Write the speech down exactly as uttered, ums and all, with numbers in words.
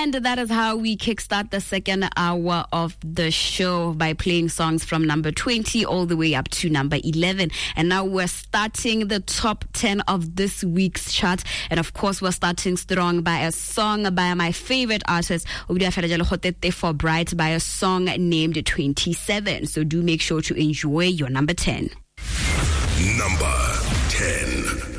And that is how we kickstart the second hour of the show by playing songs from number twenty all the way up to number eleven. And now we're starting the top ten of this week's chart. And of course, we're starting strong by a song by my favorite artist, For Bright, by a song named twenty-seven. So do make sure to enjoy your number ten. Number ten.